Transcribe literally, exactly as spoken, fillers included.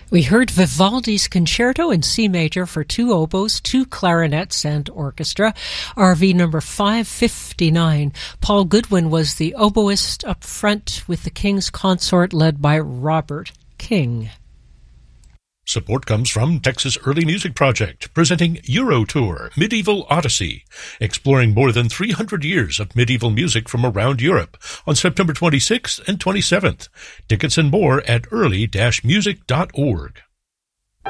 We heard Vivaldi's Concerto in C major for two oboes, two clarinets, and orchestra, R V number five fifty-nine. Paul Goodwin was the oboist up front with the King's Consort led by Robert King. Support comes from Texas Early Music Project, presenting Eurotour, Medieval Odyssey, exploring more than three hundred years of medieval music from around Europe on September twenty-sixth and twenty-seventh. Tickets and more at early dash music dot org.